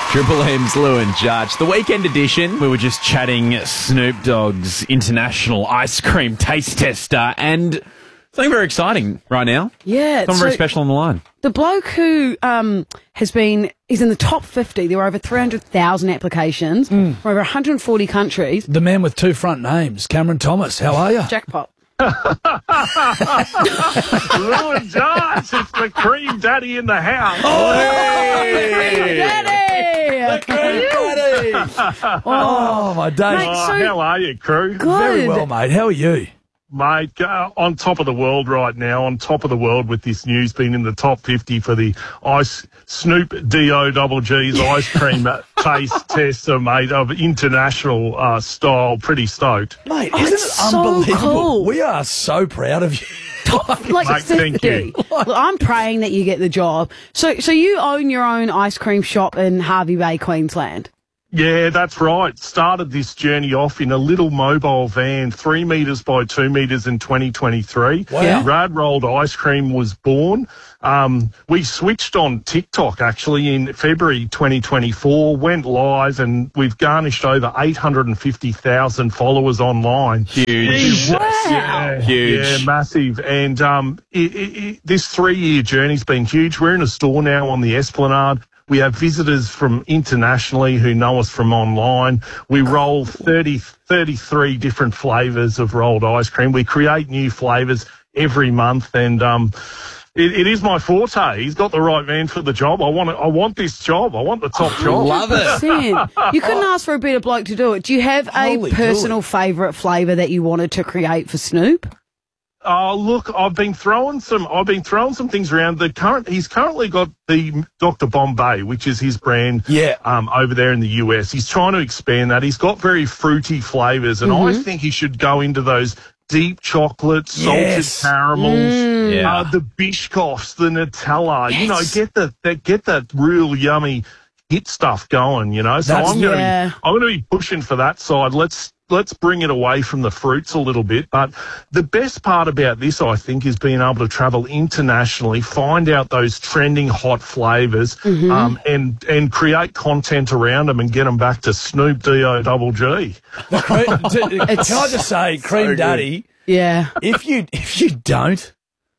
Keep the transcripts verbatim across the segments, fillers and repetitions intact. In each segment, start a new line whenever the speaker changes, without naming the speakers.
Triple M's Lou and Judge. The weekend edition, we were just chatting Snoop Dogg's International Ice Cream Taste Tester, and something very exciting right now.
Yeah.
Something
so
very special on the line.
The bloke who um, has been, he's in the top fifty. There were over three hundred thousand applications mm. from over one hundred forty countries.
The man with two front names, Cameron Thomas. How are you?
Jackpot.
Lou and Judge, it's the Cream Daddy in the house.
Oh,
hey! Cream Daddy!
The Cream Daddy! Oh, my day.
Mate,
Oh,
so
how are you, crew?
good.
Very well, mate. How are you?
Mate, uh, on top of the world right now, on top of the world with this news, being in the top fifty for the ice Snoop D O Double G's ice cream taste tester, mate, of international uh, style. Pretty stoked.
Mate,
Oh,
isn't
it's
it
so
unbelievable?
cool.
We are so proud of you.
like
Mate, thank you.
Look, I'm praying that you get the job. So, so you own your own ice cream shop in Hervey Bay, Queensland.
Yeah, that's right. Started this journey off in a little mobile van, three metres by two metres in twenty twenty-three.
Wow. Yeah.
Rad Rolled Ice Cream was born. Um, we switched on TikTok actually in February twenty twenty-four, went live, and we've garnished over eight hundred fifty thousand followers online.
Huge.
Wow.
Yeah,
Huge.
yeah, massive. And um, it, it, it, this three-year journey's been huge. We're in a store now on the Esplanade. We have visitors from internationally who know us from online. We roll thirty, thirty-three different flavours of rolled ice cream. We create new flavours every month, and um, it, it is my forte. He's got the right man for the job. I want it, I want this job. I want the top job.
Love it.
You couldn't ask for a better bloke to do it. Do you have a
Holy
personal favourite flavour that you wanted to create for Snoop?
Oh, look, I've been throwing some. I've been throwing some things around. The current, he's currently got the Doctor Bombay, which is his brand.
Yeah.
Um, over there in the U S, he's trying to expand that. He's got very fruity flavors, and I think he should go into those deep chocolate, salted
Yes.
caramels,
Yeah.
uh, the Biscoffs, the Nutella. You know,
Yes.
get the that get that real yummy hit stuff going. You know, so
That's-
I'm going to
yeah.
be I'm going to be pushing for that side. Let's. Let's bring it away from the fruits a little bit. But the best part about this, I think, is being able to travel internationally, find out those trending hot flavours,
Mm-hmm.
um, and and create content around them and get them back to Snoop D O Double G.
Cre- Can I just say, Cream
good.
Daddy,
Yeah.
if you if you don't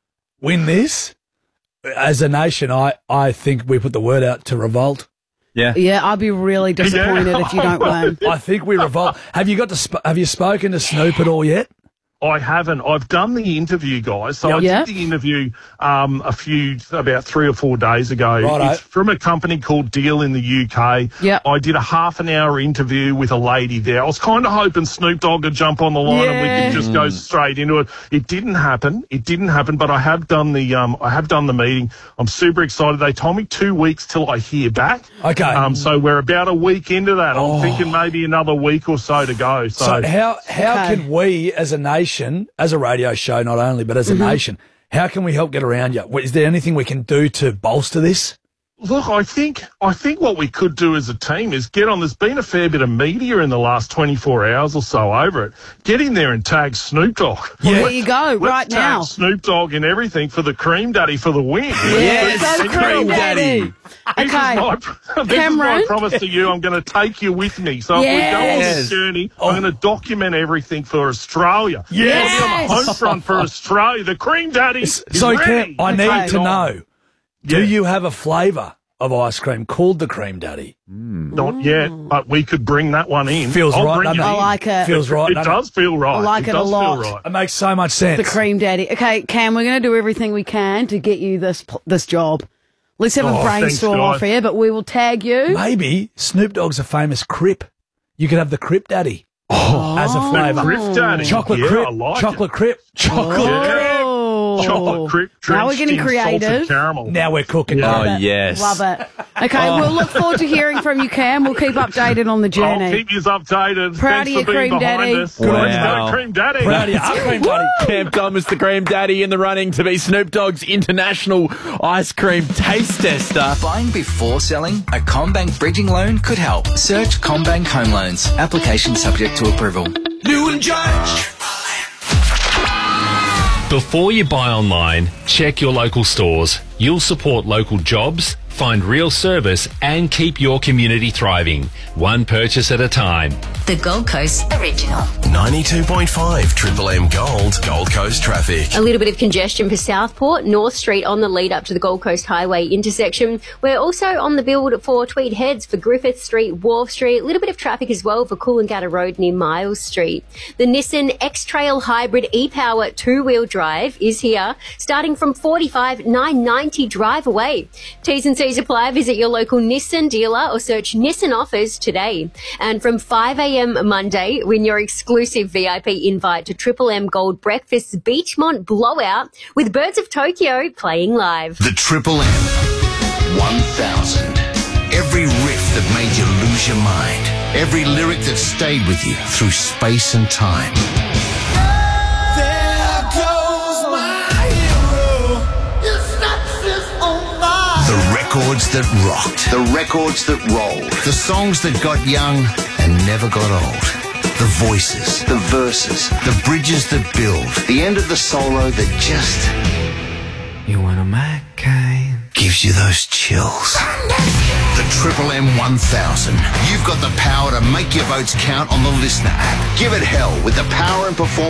win this, as a nation, I, I think we put the word out to revolt.
Yeah.
Yeah, I'd be really disappointed if you don't win.
I think we revolt. Have you got to? Sp- have you spoken to Snoop at all yet?
I haven't. I've done the interview, guys. So I
Yeah.
did the interview um, a few, about three or four days ago.
Righto.
It's from a company called Deal in the U K.
Yep.
I did a half an hour interview with a lady there. I was kind of hoping Snoop Dogg would jump on the line and we
Yeah.
could just go straight into it. It didn't happen. It didn't happen. But I have done the um, I have done the meeting. I'm super excited. They told me two weeks till I hear back.
Okay.
Um, so we're about a week into that. I'm thinking maybe another week or so to go. So,
So how how
Okay.
can we, as a nation, as a radio show not only, but as a nation, how can we help get around you? Is there anything we can do to bolster this?
Look, I think I think what we could do as a team is get on. There's been a fair bit of media in the last twenty-four hours or so over it. Get in there and tag Snoop Dogg.
Yeah.
There you go,
Let's
right
tag
now.
Snoop Dogg and everything for the Cream Daddy for the win.
Yes,
This
go
is-
Cream Daddy.
This
Okay.
is my, this
Cameron?
is my promise to you. I'm going to take you with me. So if we go on
Yes.
this journey, I'm going to document everything for Australia.
Yes.
I'll be on the home front for Australia. The Cream Daddy is
So,
ready.
Cam, I need
Okay.
to know: do
Yeah.
you have a flavour of ice cream called the Cream Daddy?
Not yet, but we could bring that one in.
Feels
I'll
right,
bring
doesn't
it
it?
I
in.
like it.
Feels right.
It
doesn't
does feel right.
I like it a
does
lot.
Feel right.
It makes so much sense.
The Cream Daddy. Okay, Cam, we're going to do everything we can to get you this this job. Let's have
Oh,
a
thanks,
brainstorm
guys.
off here, but we will tag you.
Maybe Snoop Dogg's a famous Crip. You could have the Crip Daddy as a flavour.
Crip Daddy.
Chocolate
yeah,
Crip.
I like
chocolate
it.
Crip. Chocolate
Yeah.
Oh.
Chocolate Crip.
Now we're
drenched
getting
in
creative.
salted caramel.
Now we're cooking.
Yeah.
Oh,
Love it.
yes.
Love it. Okay, we'll look forward to hearing from you, Cam. We'll keep updated on the
I'll
journey.
keep you updated.
Proud
Thanks
of you,
for being
Cream
behind
Daddy.
us.
Wow.
Let's go, Cream Daddy.
Proud of you. Up, Cream Daddy.
Cam Thomas, the Cream Daddy, in the running to be Snoop Dogg's International Ice Cream Taste Tester.
Buying before selling? A CommBank bridging loan could help. Search CommBank Home Loans. Application subject to approval.
Lou and Judge. Before you buy online, check your local stores. You'll support local jobs, find real service and keep your community thriving. One purchase at a time.
The Gold Coast Original.
ninety-two point five Triple M Gold, Gold Coast traffic.
A little bit of congestion for Southport, North Street on the lead up to the Gold Coast Highway intersection. We're also on the build for Tweed Heads for Griffith Street, Wharf Street. A little bit of traffic as well for Coolangatta Road near Miles Street. The Nissan X-Trail Hybrid e-Power two-wheel drive is here, starting from forty-five nine ninety drive away. T's and C's apply. Visit your local Nissan dealer or search Nissan offers today. And from five a.m. Monday, win your exclusive V I P invite to Triple M Gold Breakfast's Beachmont Blowout with Birds of Tokyo playing live.
The Triple M one thousand. Every riff that made you lose your mind. Every lyric that stayed with you through space and time.
There goes my hero. His success on my...
The records that rocked. The records that rolled. The songs that got young and never got old. The voices, the verses, the bridges that build. The end of the solo that just...
You want a Mac cane?
Gives you those chills. The Triple M one thousand. You've got the power to make your votes count on the Listener app. Give it hell with the power and performance